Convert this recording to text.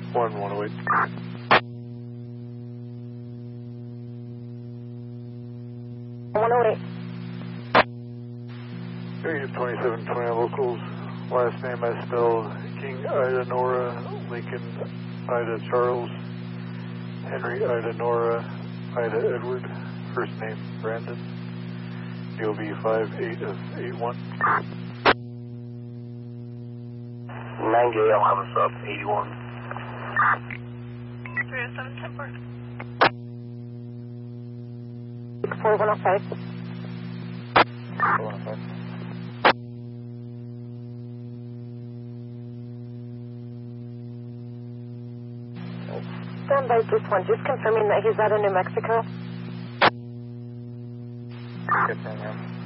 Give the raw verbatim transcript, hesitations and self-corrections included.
one one oh eight. one oh eight. Area twenty-seven twenty locals. Last name I spelled King Ida Nora, Lincoln Ida Charles, Henry Ida Nora, Ida Edward. First name Brandon. D O B five eight of eight one. nine J L, have us up, eighty-one. three oh seven, ten four. four one oh five. one oh five. Stand by just one, just confirming that he's out of New Mexico. Good thing, yeah.